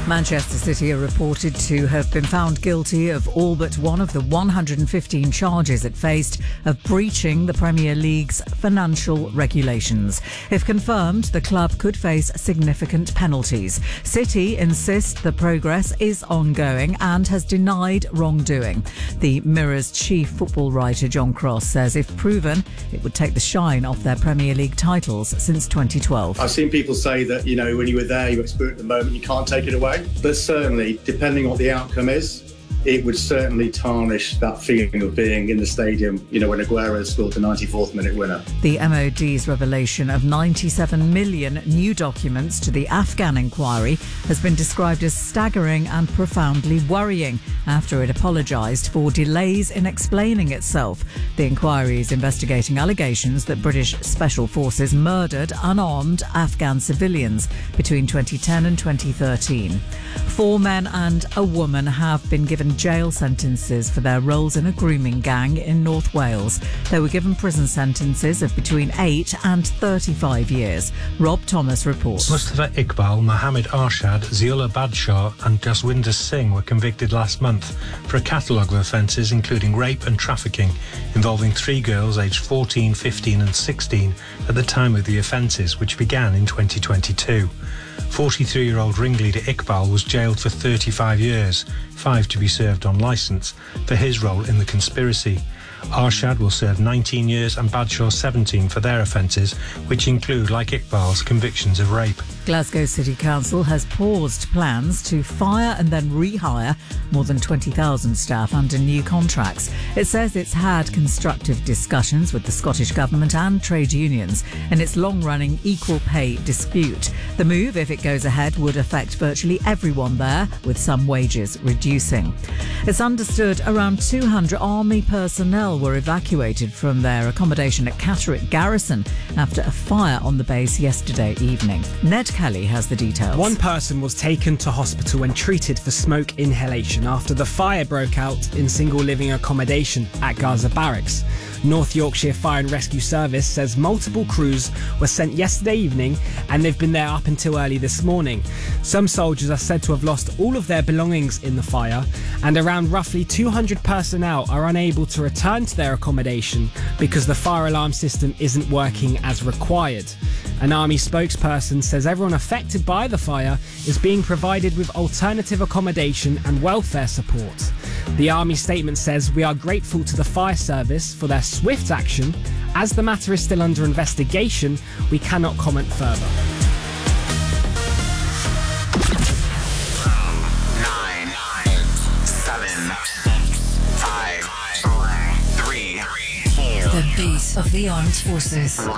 Manchester City are reported to have been found guilty of all but one of the 115 charges it faced of breaching the Premier League's financial regulations. If confirmed, the club could face significant penalties. City insist the progress is ongoing and has denied wrongdoing. The Mirror's chief football writer John Cross says if proven, it would take the shine off their Premier League titles since 2012. I've seen people say that, when you were there, you experienced the moment, you can't take it away. But certainly, depending on what the outcome is, it would certainly tarnish that feeling of being in the stadium, when Aguero scored the 94th minute winner. The MOD's revelation of 97 million new documents to the Afghan inquiry has been described as staggering and profoundly worrying after it apologised for delays in explaining itself. The inquiry is investigating allegations that British Special Forces murdered unarmed Afghan civilians between 2010 and 2013. 4 men and a woman have been given jail sentences for their roles in a grooming gang in North Wales. They were given prison sentences of between 8 and 35 years. Rob Thomas reports. Mustafa Iqbal, Mohammed Arshad, Ziula Badshaw and Jaswinder Singh were convicted last month for a catalogue of offences including rape and trafficking involving 3 girls aged 14, 15 and 16 at the time of the offences, which began in 2022. 43-year-old ringleader Iqbal was jailed for 35 years, 5 to be served on licence, for his role in the conspiracy. Arshad will serve 19 years and Badshaw 17 for their offences, which include, like Iqbal's, convictions of rape. Glasgow City Council has paused plans to fire and then rehire more than 20,000 staff under new contracts. It says it's had constructive discussions with the Scottish Government and trade unions in its long-running equal pay dispute. The move, if it goes ahead, would affect virtually everyone there, with some wages reducing. It's understood around 200 Army personnel were evacuated from their accommodation at Catterick Garrison after a fire on the base yesterday evening. Ned Kelly has the details. One person was taken to hospital and treated for smoke inhalation after the fire broke out in single living accommodation at Gaza Barracks. North Yorkshire Fire and Rescue Service says multiple crews were sent yesterday evening and they've been there up until early this morning. Some soldiers are said to have lost all of their belongings in the fire, and around roughly 200 personnel are unable to return to their accommodation because the fire alarm system isn't working as required. An army spokesperson says everyone affected by the fire is being provided with alternative accommodation and welfare support. The army statement says, "We are grateful to the fire service for their swift action. As the matter is still under investigation, we cannot comment further." 9, 8, 7, 6, 5, 4, 3, 2. The beat of the armed forces.